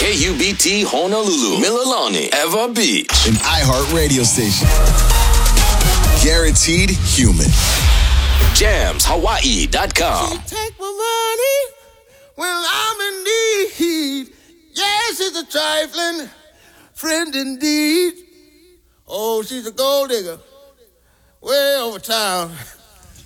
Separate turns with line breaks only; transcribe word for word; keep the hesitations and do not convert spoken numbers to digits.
K U B T Honolulu, Mililani, Eva Beach.
An iHeart radio station. Guaranteed human.
Jams Hawaii dot com.
She take my money when I'm in need. Yes, it's a trifling friend indeed. Oh, she's a gold digger way over town.